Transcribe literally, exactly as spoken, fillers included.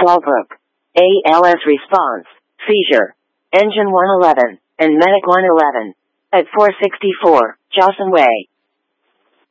Fallbrook. A L S response, seizure. Engine one eleven, and Medic one eleven. At four sixty-four, Johnson Way.